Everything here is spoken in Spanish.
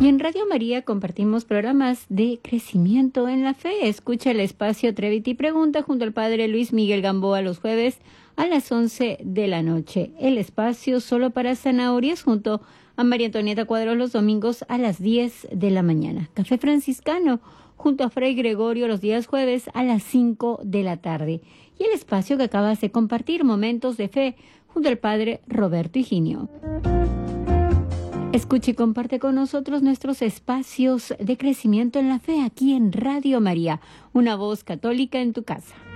Y en Radio María compartimos programas de crecimiento en la fe. Escucha el espacio Atrévete y Pregunta junto al Padre Luis Miguel Gamboa los jueves a las 11 de la noche. El espacio Solo para Zanahorias junto a María Antonieta Cuadros los domingos a las 10 de la mañana. Café Franciscano junto a Fray Gregorio los días jueves a las 5 de la tarde. Y el espacio que acabas de compartir, Momentos de Fe, junto al Padre Roberto Higinio. Escucha y comparte con nosotros nuestros espacios de crecimiento en la fe aquí en Radio María, una voz católica en tu casa.